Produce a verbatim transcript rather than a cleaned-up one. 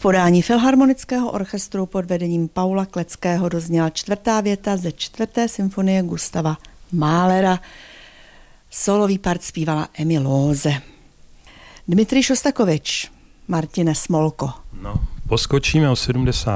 podání Filharmonického orchestru pod vedením Paula Kleckého dozněla čtvrtá věta ze čtvrté symfonie Gustava Mahlera. Solový part zpívala Emmy Lóze. Dmitrij Šostakovič, Martine Smolko. No, poskočíme o sedmdesát